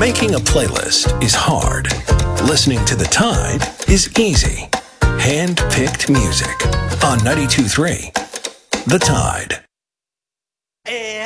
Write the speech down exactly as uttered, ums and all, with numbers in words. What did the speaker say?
Making a playlist is hard. Listening to The Tide is easy. Hand-picked music on ninety-two point three The Tide.